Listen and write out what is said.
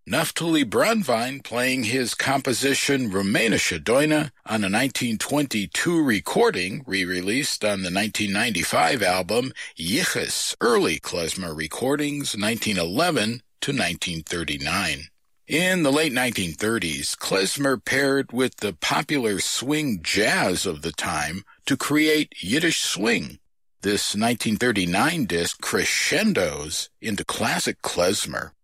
Naftali Brandwein playing his composition Rumänische Doina on a 1922 recording re-released on the 1995 album Yichus Early Klezmer Recordings 1911 to 1939. In the late 1930s, klezmer paired with the popular swing jazz of the time to create Yiddish swing. This 1939 disc crescendos into classic klezmer.